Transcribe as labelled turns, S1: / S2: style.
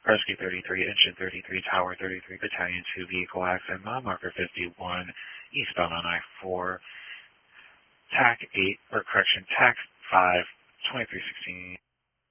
S1: Rescue 33, Engine 33, Tower 33, Battalion 2, Vehicle Accident, mile marker 51, eastbound on I-4, TAC 8, or correction, TAC 5, 2316.